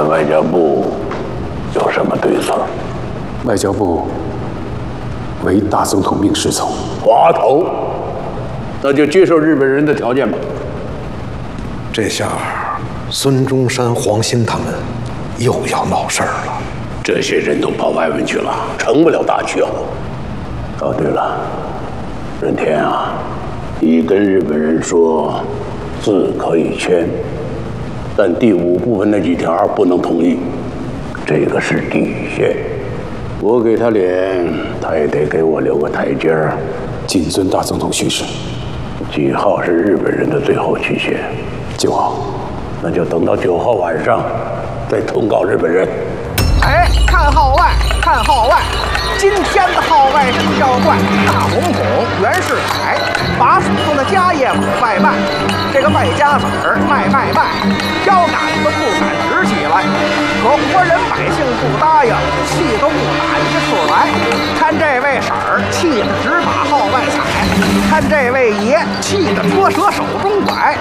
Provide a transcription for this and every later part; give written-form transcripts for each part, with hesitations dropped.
们外交部有什么对策？ 外交部唯大总统命是从。 滑头，那就接受日本人的条件吧。 这下孙中山、黄兴他们又要闹事儿了。 这些人都跑外面去了，成不了大气候。哦，对了，任天啊，你跟日本人说，字可以签，但第5部分那几条不能同意，这个是底线。我给他脸，他也得给我留个台阶儿。 谨遵大总统训示。 几号是日本人的最后期限 ？9号。 那就等到9号晚上再通告日本人。 哎，看号外，看号外！今天的号外生肖怪大红孔袁世凯把祖宗的家业往外卖，这个败家子儿卖，腰杆子不敢直起来，可活人百姓不答应，气都不打一处来。看这位婶儿气得直把号外踩，看这位爷气得脱舌手中拐。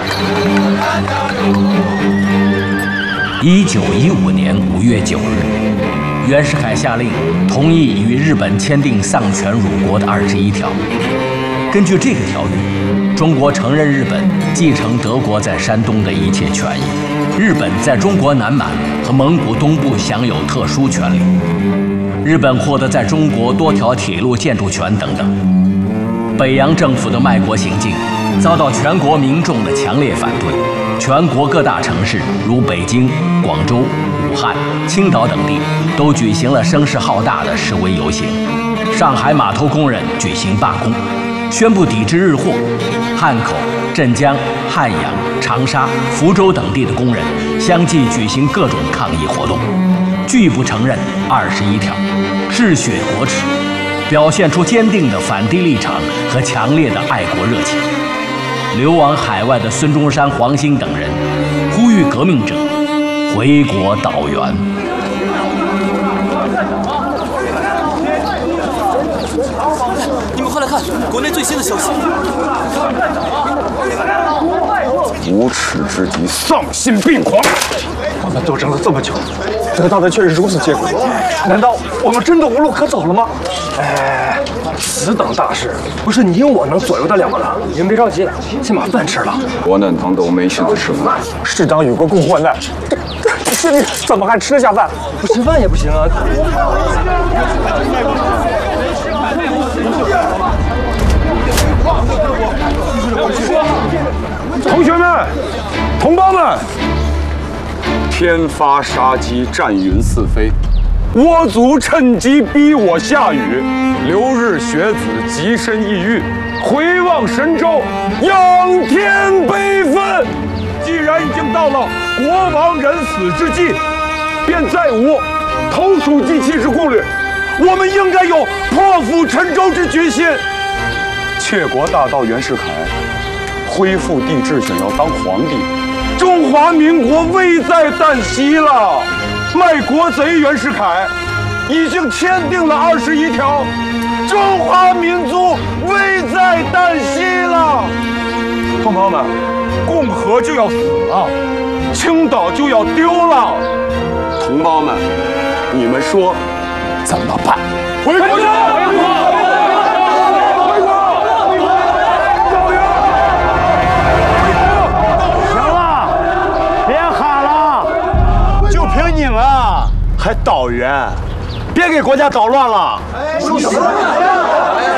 1915年5月9日，袁世凯下令同意与日本签订丧权辱国的21条。根据这个条约，中国承认日本继承德国在山东的一切权益，日本在中国南满和蒙古东部享有特殊权利，日本获得在中国多条铁路建筑权等等。北洋政府的卖国行径遭到全国民众的强烈反对。全国各大城市如北京、广州、武汉、青岛等地都举行了声势浩大的示威游行。上海码头工人举行罢工，宣布抵制日货。汉口、镇江、汉阳、长沙、福州等地的工人相继举行各种抗议活动，拒不承认21条，嗜血国耻，表现出坚定的反帝立场和强烈的爱国热情。流亡海外的孙中山、黄兴等人呼吁革命者回国导员。 你们快来看国内最新的消息！ 无耻之极，丧心病狂！ 我们斗争了这么久，得到的却是如此结果，难道我们真的无路可走了吗？哎，此等大事，不是你我能左右得了的。你们别着急，先把饭吃了。 国难当头，没心思吃饭。 市长与国共患难，是你怎么还吃得下饭？不吃饭也不行啊！ 同学们，同胞们，天发杀机，战云四飞，倭族趁机逼我下雨，留日学子极身异域，回望神州，仰天悲愤。既然已经到了国亡人死之际，便再无投鼠忌器之顾虑，我们应该有破釜沉舟之决心。窃国大盗袁世凯恢复帝制，想要当皇帝，中华民国危在旦夕了。卖国贼袁世凯已经签订了21条，中华民族危在旦夕了。同胞们，共和就要死了，青岛就要丢了。同胞们，你们说怎么办？回国！回国！ 你们还导员，别给国家捣乱了！